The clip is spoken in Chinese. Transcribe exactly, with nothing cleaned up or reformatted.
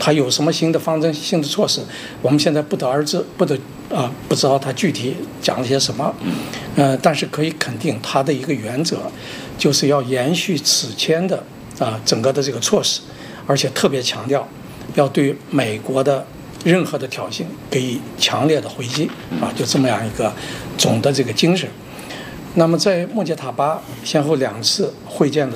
他有什么新的方针性的措施，我们现在不得而知，不得啊、呃、不知道他具体讲了些什么，呃，但是可以肯定他的一个原则，就是要延续此前的啊、呃、整个的这个措施，而且特别强调要对美国的任何的挑衅给予强烈的回击啊，就这么样一个总的这个精神。那么在穆杰塔巴先后两次会见的